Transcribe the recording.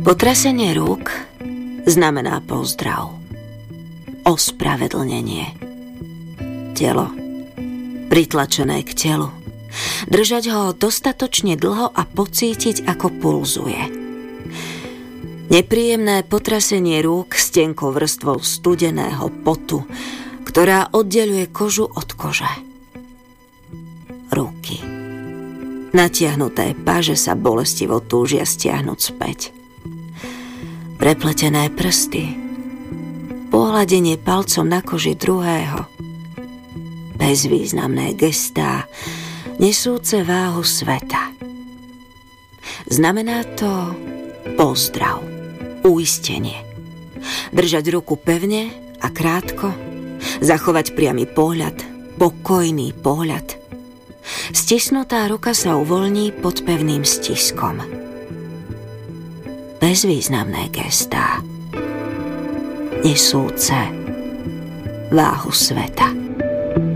Potrasenie rúk znamená pozdrav, ospravedlnenie. Telo pritlačené k telu. Držať ho dostatočne dlho a pocítiť, ako pulzuje. Nepríjemné potrasenie rúk s tenkou vrstvou studeného potu, ktorá oddeľuje kožu od kože. Ruky. Natiahnuté paže sa bolestivo túžia stiahnuť späť. Prepletené prsty. Pohľadenie palcom na koži druhého. Bezvýznamné gestá, nesúce váhu sveta. Znamená to pozdrav, uistenie. Držať ruku pevne a krátko, zachovať priamy pohľad, pokojný pohľad. Stisnutá ruka sa uvoľní pod pevným stiskom. Bezvýznamné gestá, nesúce váhu sveta.